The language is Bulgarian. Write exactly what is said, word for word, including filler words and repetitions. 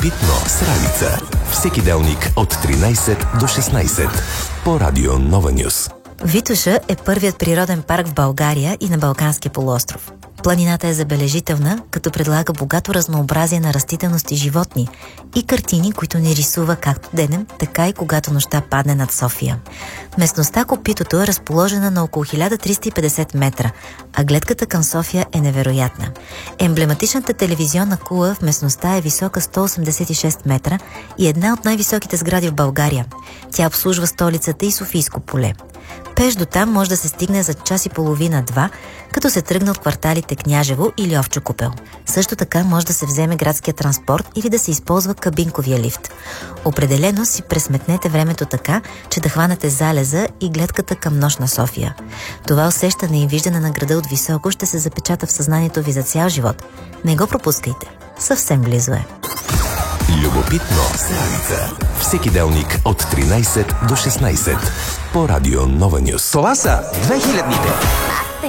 Любопитно с Ралица. Всеки делник от тринайсет до шестнайсет по Радио Нова Нюс. Витоша е първият природен парк в България и на Балканския полуостров. Планината е забележителна, като предлага богато разнообразие на растителност и животни и картини, които ни рисува както денем, така и когато нощта падне над София. Местността Копитото е разположена на около хиляда триста и петдесет метра, а гледката към София е невероятна. Емблематичната телевизионна кула в местността е висока сто осемдесет и шест метра и една от най-високите сгради в България. Тя обслужва столицата и Софийско поле. Пеш до там може да се стигне за час и половина-два, като се тръгне от кварталите Княжево или Овчо купел. Също така може да се вземе градския транспорт или да се използва кабинковия лифт. Определено си пресметнете времето така, че да хванете залеза и гледката към нощна София. Това усещане и виждане на града от високо ще се запечата в съзнанието ви за цял живот. Не го пропускайте. Съвсем близо е. Любопитно с Ралица. Всеки делник от тринайсет до шестнайсет по Радио Нова Нюс. Това са две хилядните.